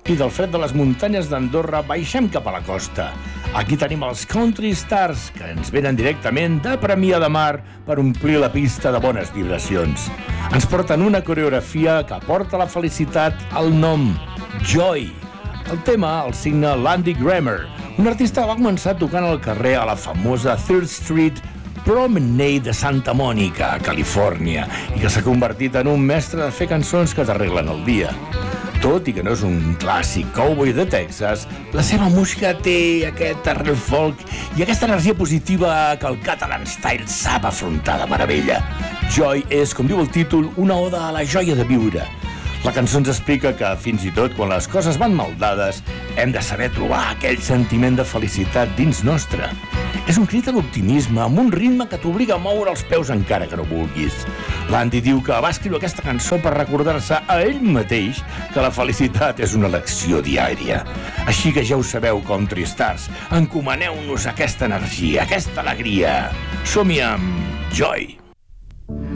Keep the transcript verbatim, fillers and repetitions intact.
I del fred de les muntanyes d'Andorra baixem cap a la costa. Aquí tenim els Country Stars, que ens venen directament de Premià de Mar per omplir la pista de bones vibracions. Ens porten una coreografia que porta la felicitat al nom, Joy. El tema el signa Landy Grammer, un artista que va començar tocant al carrer a la famosa Third Street Promenade de Santa Mònica, a Califòrnia, i que s'ha convertit en un mestre de fer cançons que t'arreglen el dia. Tot i que no és un clàssic cowboy de Texas, la seva música té aquest arrel folk i aquesta energia positiva que el Catalan Style sap afrontar de meravella. Joy és, com diu el títol, una oda a la joia de viure. La cançó ens explica que, fins i tot quan les coses van mal dades, hem de saber trobar aquell sentiment de felicitat dins nostre. És un crit a l'optimisme, amb un ritme que t'obliga a moure els peus encara que no vulguis. L'Andy diu que va escriure aquesta cançó per recordar-se a ell mateix que la felicitat és una elecció diària. Així que ja ho sabeu, Country Stars, encomaneu-nos aquesta energia, aquesta alegria. Som-hi amb Joy!